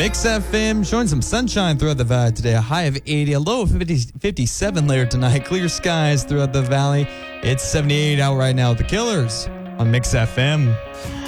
Mix FM showing some sunshine throughout the valley today. A high of 80, a low of 57 later tonight. Clear skies throughout the valley. It's 78 out right now with the Killers on Mix FM.